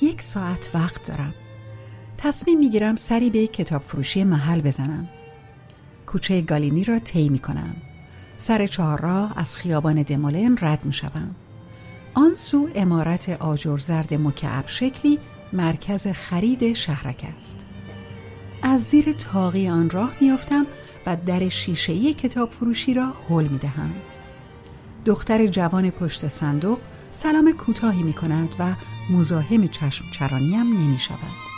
1 ساعت وقت دارم. تصمیم میگیرم سری به کتاب فروشی محل بزنم. کوچه گالینی را طی میکنم. سر چهارراه از خیابان دمولن رد میشوم. آن سو عمارت آجر زرد مکعب شکلی مرکز خرید شهرک است. از زیر طاقی آن راه میافتم و در شیشه‌ای کتاب فروشی را هل میدهم. دختر جوان پشت صندوق سلام کوتاهی میکند و مزاحم چشم چرانیم نمیشود.